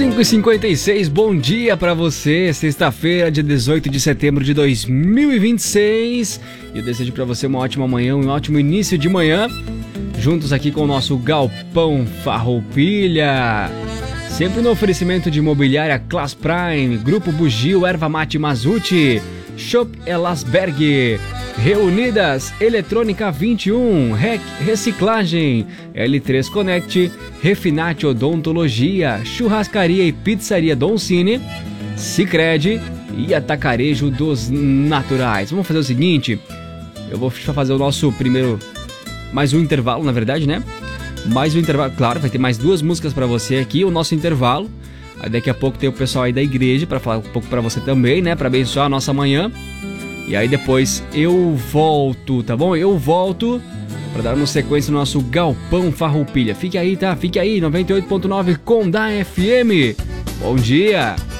5h56, bom dia pra você, sexta-feira, dia 18 de setembro de 2026. E eu desejo pra você uma ótima manhã, um ótimo início de manhã, juntos aqui com o nosso Galpão Farroupilha. Sempre no oferecimento de imobiliária Class Prime, Grupo Bugio, Erva Mate Mazuti, Shop Elasberg, Reunidas, Eletrônica 21, REC Reciclagem, L3 Connect, Refinate Odontologia, Churrascaria e Pizzaria Don Cine, Sicredi e Atacarejo dos Naturais. Vamos fazer o seguinte, eu vou fazer o nosso primeiro, mais um intervalo na verdade, né? Mais um intervalo, claro, vai ter mais duas músicas pra você aqui, o nosso intervalo. Aí daqui a pouco tem o pessoal aí da igreja pra falar um pouco pra você também, né? Pra abençoar a nossa manhã. E aí depois eu volto, tá bom? Eu volto pra dar uma sequência no nosso Galpão Farroupilha. Fique aí, tá? Fique aí, 98.9 Condá FM. Bom dia!